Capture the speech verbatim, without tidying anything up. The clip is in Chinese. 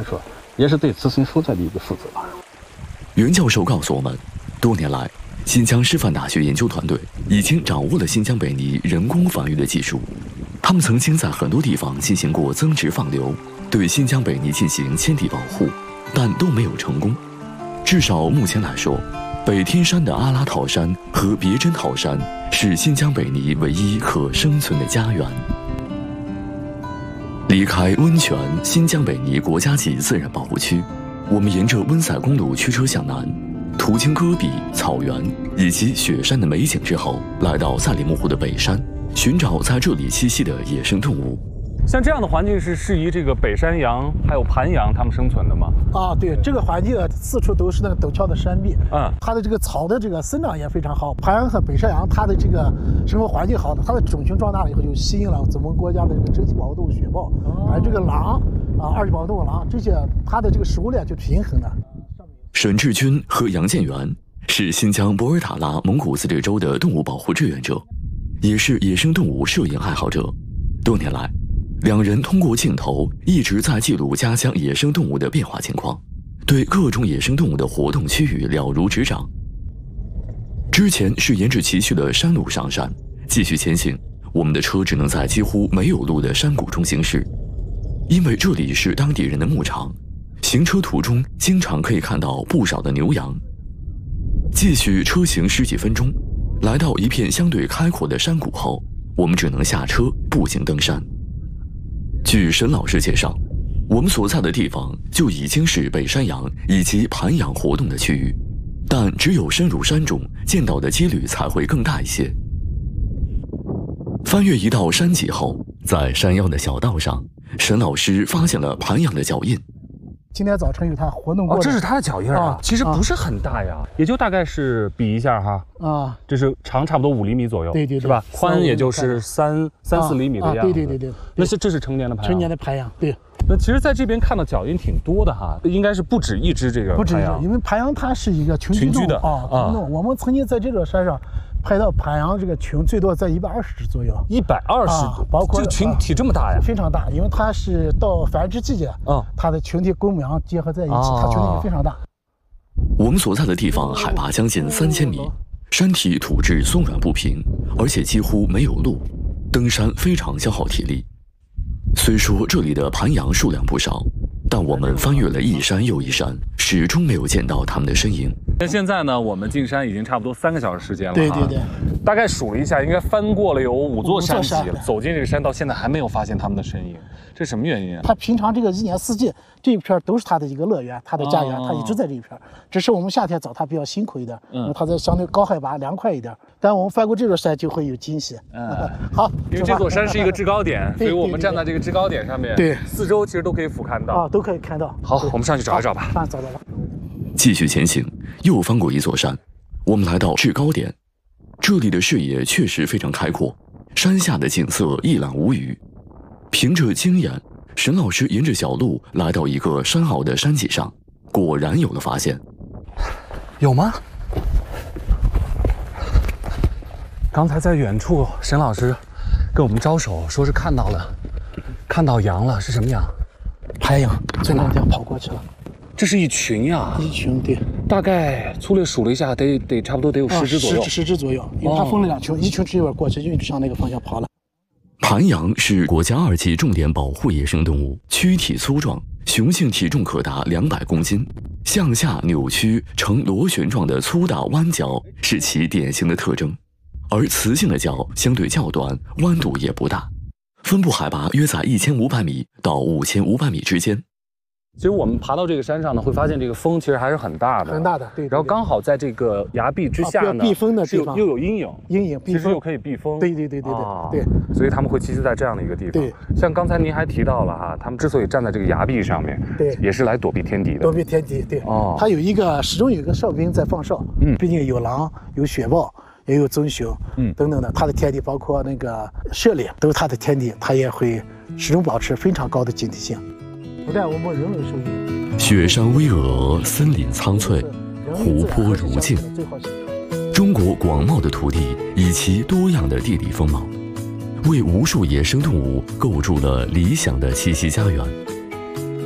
来说，也是对自身所在的一个负责。 袁教授告诉我们，多年来，新疆师范大学研究团队已经掌握了新疆北泥人工繁育的技术。他们曾经在很多地方进行过增殖放流，对新疆北泥进行迁地保护，但都没有成功。至少目前来说，北天山的阿拉陶山和别针陶山是新疆北泥唯一可生存的家园。离开温泉新疆北泥国家级自然保护区，我们沿着温塞公路驱车向南，途经戈壁、草原以及雪山的美景之后，来到赛里木湖的北山，寻找在这里栖息的野生动物。 像这样的环境是适宜这个北山羊还有盘羊它们生存的吗？ 啊，对，这个环境四处都是那个陡峭的山壁， 嗯， 它的这个草的这个生长也非常好。盘羊和北山羊它的这个生活环境好的，它的种群壮大了以后，就吸引了咱们国家的这个珍稀保护动物雪豹，哦、而这个狼啊，二级保护动物狼这些，它的这个食物链就平衡了。 沈志军和杨建元是新疆博尔塔拉蒙古自治州的动物保护志愿者，也是野生动物摄影爱好者。多年来，两人通过镜头一直在记录家乡野生动物的变化情况，对各种野生动物的活动区域了如指掌。之前是沿着崎岖的山路上山，继续前行，我们的车只能在几乎没有路的山谷中行驶，因为这里是当地人的牧场，行车途中经常可以看到不少的牛羊。继续车行十几分钟，来到一片相对开阔的山谷后，我们只能下车步行登山。据沈老师介绍，我们所在的地方就已经是北山羊以及盘羊活动的区域，但只有深入山中见到的几率才会更大一些。翻越一道山脊后，在山腰的小道上，沈老师发现了盘羊的脚印。 今天早晨有它活动过、 哦，这是它的脚印啊，啊其实不是很大呀，啊、也就大概是比一下哈，啊，这是长差不多五厘米左右， 对对对， 是吧？宽也就是三三四厘米的样子， 啊、对对对对。 那是这是成年的盘羊， 成年的盘羊，对。 那其实在这边看到脚印挺多的哈，应该是不止一只这个不止一只，因为盘羊它是一个群居的啊，群动。我们曾经在这座山上拍到盘羊这个群最多在一百二十只左右， 一百二十， 包括这个群体这么大呀， 非常大，因为它是到繁殖季节，啊，它的群体公母羊结合在一起，它群体非常大。 我们所在的地方海拔将近三千米，山体土质松软不平，而且几乎没有路，登山非常消耗体力。虽说这里的盘羊数量不少，但我们翻越了一山又一山，始终没有见到它们的身影。 那现在呢，我们进山已经差不多三个小时时间了， 对对对， 大概数了一下，应该翻过了有五座山脊了。走进这个山，到现在还没有发现它们的身影，这什么原因啊？ 它平常这个一年四季这一片都是它的一个乐园，它的家园，它一直在这一片。只是我们夏天找它比较辛苦一点，因为它在相对高海拔凉快一点。但我们翻过这座山就会有惊喜。嗯，好， 因为这座山是一个制高点，所以我们站在这个制高点上面，对，四周其实都可以俯瞰到啊，都可以看到。 好，我们上去找一找吧。 上找到了。 继续前行，又翻过一座山，我们来到制高点。这里的视野确实非常开阔，山下的景色一览无余。凭着经验，沈老师沿着小路来到一个山坳的山脊上，果然有了发现。 有吗？刚才在远处，沈老师跟我们招手，说是看到了，看到羊了，是什么羊？ 盘羊，从那边跑过去了。 这是一群呀， 一群，对， 大概粗略数了一下，得得差不多得有十只左右， 十十只左右，因为它分了两群，一群只有点过去，就向那个方向跑了。 盘羊是国家二级重点保护野生动物，躯体粗壮，雄性体重可达两百公斤，向下扭曲呈螺旋状的粗大弯角是其典型的特征，而雌性的角相对较短，弯度也不大，分布海拔约在一千五百米到五千五百米之间。 其实我们爬到这个山上呢，会发现这个风其实还是很大的， 很大的，对。 然后刚好在这个崖壁之下呢， 啊、避风的地方又有阴影， 阴影避风， 其实又可以避风。 对对对对对、啊、对。 所以他们会栖息在这样的一个地方。 对。 像刚才您还提到了哈，他们之所以站在这个崖壁上面，对，也是来躲避天敌的。 躲避天敌，对。哦。它有一个始终有一个哨兵在放哨，嗯，毕竟有狼，有雪豹，也有棕熊，嗯，等等的，它的天敌包括那个狩猎都是它的天敌，它也会始终保持非常高的警惕性。不但我们人为受益。 雪山巍峨，森林苍翠，湖泊如镜。中国广袤的土地以其多样的地理风貌，为无数野生动物构筑了理想的栖息家园。